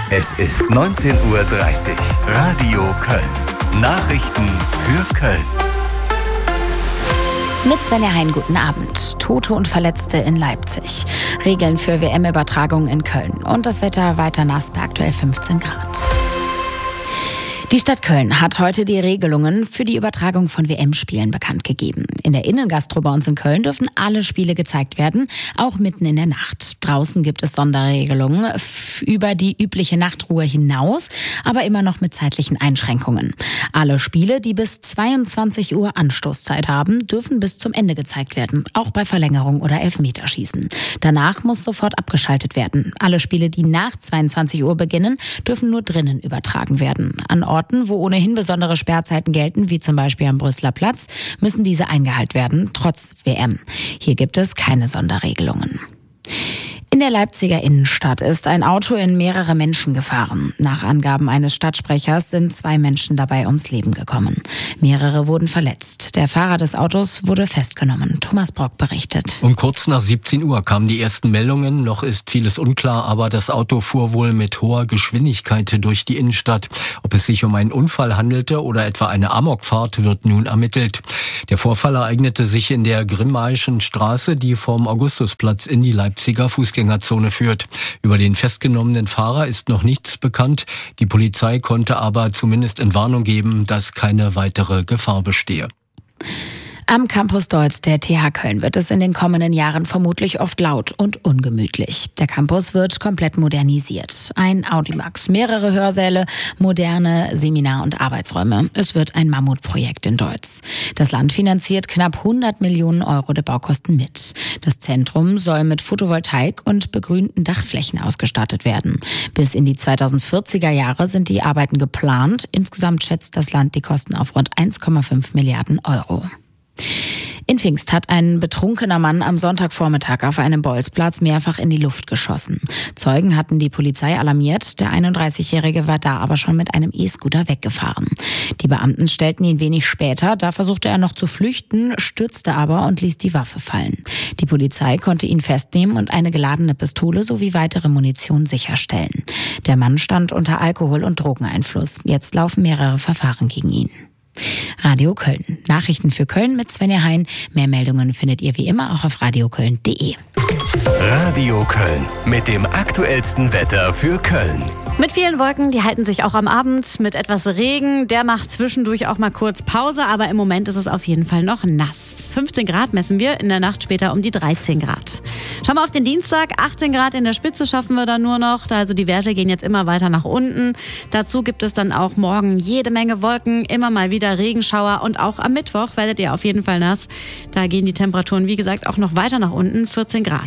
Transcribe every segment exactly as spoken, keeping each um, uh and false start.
Es ist neunzehn Uhr dreißig. Radio Köln. Nachrichten für Köln. Mit Svenja Hein, guten Abend. Tote und Verletzte in Leipzig. Regeln für W M-Übertragung in Köln. Und das Wetter weiter nass bei aktuell fünfzehn Grad. Die Stadt Köln hat heute die Regelungen für die Übertragung von W M-Spielen bekannt gegeben. In der Innengastro bei uns in Köln dürfen alle Spiele gezeigt werden, auch mitten in der Nacht. Draußen gibt es Sonderregelungen über die übliche Nachtruhe hinaus, aber immer noch mit zeitlichen Einschränkungen. Alle Spiele, die bis zweiundzwanzig Uhr Anstoßzeit haben, dürfen bis zum Ende gezeigt werden, auch bei Verlängerung oder Elfmeterschießen. Danach muss sofort abgeschaltet werden. Alle Spiele, die nach zweiundzwanzig Uhr beginnen, dürfen nur drinnen übertragen werden. An Orten, wo ohnehin besondere Sperrzeiten gelten, wie zum Beispiel am Brüsseler Platz, müssen diese eingehalten werden, trotz W M. Hier gibt es keine Sonderregelungen. In der Leipziger Innenstadt ist ein Auto in mehrere Menschen gefahren. Nach Angaben eines Stadtsprechers sind zwei Menschen dabei ums Leben gekommen. Mehrere wurden verletzt. Der Fahrer des Autos wurde festgenommen. Thomas Brock berichtet. Um kurz nach siebzehn Uhr kamen die ersten Meldungen. Noch ist vieles unklar, aber das Auto fuhr wohl mit hoher Geschwindigkeit durch die Innenstadt. Ob es sich um einen Unfall handelte oder etwa eine Amokfahrt, wird nun ermittelt. Der Vorfall ereignete sich in der Grimmaischen Straße, die vom Augustusplatz in die Leipziger Fußgängerzone führt. Über den festgenommenen Fahrer ist noch nichts bekannt. Die Polizei konnte aber zumindest Entwarnung geben, dass keine weitere Gefahr bestehe. Am Campus Deutz der T H Köln wird es in den kommenden Jahren vermutlich oft laut und ungemütlich. Der Campus wird komplett modernisiert. Ein Audimax, mehrere Hörsäle, moderne Seminar- und Arbeitsräume. Es wird ein Mammutprojekt in Deutz. Das Land finanziert knapp hundert Millionen Euro der Baukosten mit. Das Zentrum soll mit Photovoltaik und begrünten Dachflächen ausgestattet werden. Bis in die zweitausendvierziger Jahre sind die Arbeiten geplant. Insgesamt schätzt das Land die Kosten auf rund eins Komma fünf Milliarden Euro. In Pfingst hat ein betrunkener Mann am Sonntagvormittag auf einem Bolzplatz mehrfach in die Luft geschossen. Zeugen hatten die Polizei alarmiert, der einunddreißigjährige war da aber schon mit einem E-Scooter weggefahren. Die Beamten stellten ihn wenig später, da versuchte er noch zu flüchten, stürzte aber und ließ die Waffe fallen. Die Polizei konnte ihn festnehmen und eine geladene Pistole sowie weitere Munition sicherstellen. Der Mann stand unter Alkohol- und Drogeneinfluss. Jetzt laufen mehrere Verfahren gegen ihn. Radio Köln. Nachrichten für Köln mit Svenja Hein. Mehr Meldungen findet ihr wie immer auch auf radioköln punkt de. Radio Köln mit dem aktuellsten Wetter für Köln. Mit vielen Wolken, die halten sich auch am Abend. Mit etwas Regen, der macht zwischendurch auch mal kurz Pause, aber im Moment ist es auf jeden Fall noch nass. fünfzehn Grad messen wir, in der Nacht später um die dreizehn Grad. Schauen wir auf den Dienstag, achtzehn Grad in der Spitze schaffen wir dann nur noch. Also die Werte gehen jetzt immer weiter nach unten. Dazu gibt es dann auch morgen jede Menge Wolken, immer mal wieder Regenschauer und auch am Mittwoch werdet ihr auf jeden Fall nass. Da gehen die Temperaturen, wie gesagt, auch noch weiter nach unten, vierzehn Grad.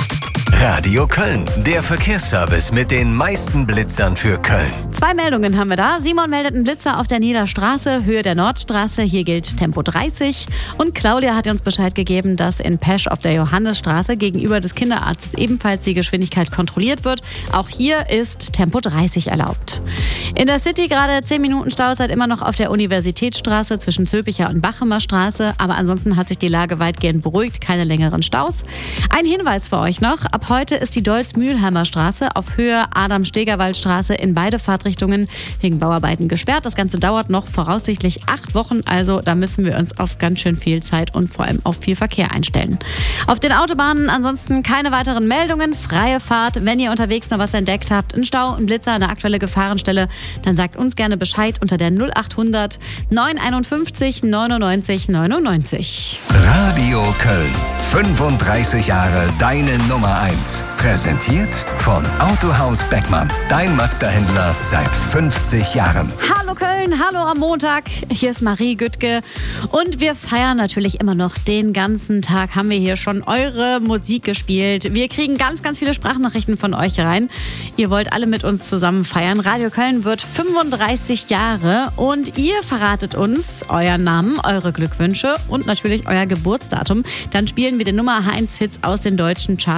Radio Köln, der Verkehrsservice mit den meisten Blitzern für Köln. Zwei Meldungen haben wir da. Simon meldet einen Blitzer auf der Niederstraße, Höhe der Nordstraße. Hier gilt Tempo dreißig. Und Claudia hat uns Bescheid gegeben, dass in Pesch auf der Johannesstraße gegenüber des Kinderarztes ebenfalls die Geschwindigkeit kontrolliert wird. Auch hier ist Tempo dreißig erlaubt. In der City gerade zehn Minuten Stauzeit immer noch auf der Universitätsstraße zwischen Zülpicher und Bachemer Straße. Aber ansonsten hat sich die Lage weitgehend beruhigt, keine längeren Staus. Ein Hinweis für euch noch. Ab heute ist die Dolz-Mühlheimer Straße auf Höhe Adam-Stegerwald-Straße in beide Fahrtrichtungen wegen Bauarbeiten gesperrt. Das Ganze dauert noch voraussichtlich acht Wochen, also da müssen wir uns auf ganz schön viel Zeit und vor allem auf viel Verkehr einstellen. Auf den Autobahnen ansonsten keine weiteren Meldungen, freie Fahrt. Wenn ihr unterwegs noch was entdeckt habt, ein Stau, ein Blitzer, eine aktuelle Gefahrenstelle, dann sagt uns gerne Bescheid unter der null achthundert neunhunderteinundfünfzig neunundneunzig neunundneunzig. Radio Köln, fünfunddreißig Jahre deine Nummer eins. Präsentiert von Autohaus Beckmann. Dein Mazda-Händler seit fünfzig Jahren. Hallo Köln, hallo am Montag. Hier ist Marie Güttke. Und wir feiern natürlich immer noch den ganzen Tag. Haben wir hier schon eure Musik gespielt. Wir kriegen ganz, ganz viele Sprachnachrichten von euch rein. Ihr wollt alle mit uns zusammen feiern. Radio Köln wird fünfunddreißig Jahre. Und ihr verratet uns euren Namen, eure Glückwünsche und natürlich euer Geburtsdatum. Dann spielen wir den Nummer eins Hits aus den deutschen Charts an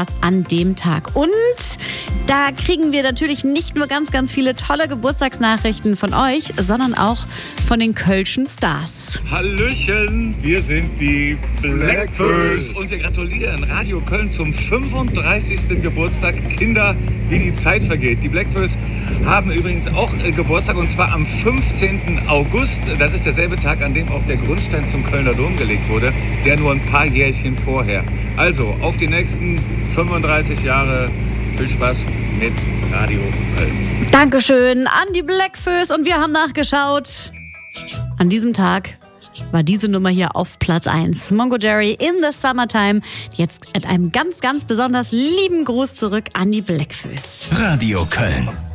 dem Tag. Und da kriegen wir natürlich nicht nur ganz, ganz viele tolle Geburtstagsnachrichten von euch, sondern auch von den Kölschen Stars. Hallöchen, wir sind die Blackfoes und wir gratulieren Radio Köln zum fünfunddreißigsten Geburtstag. Kinder, wie die Zeit vergeht. Die Blackfoes haben übrigens auch Geburtstag und zwar am fünfzehnten August. Das ist derselbe Tag, an dem auch der Grundstein zum Kölner Dom gelegt wurde, der nur ein paar Jährchen vorher. Also auf die nächsten fünfunddreißig Jahre. Viel Spaß mit Radio Köln. Dankeschön an die Blackfoes und wir haben nachgeschaut. An diesem Tag war diese Nummer hier auf Platz eins. Mongo Jerry in the Summertime. Jetzt mit einem ganz, ganz besonders lieben Gruß zurück an die Blackfoes. Radio Köln.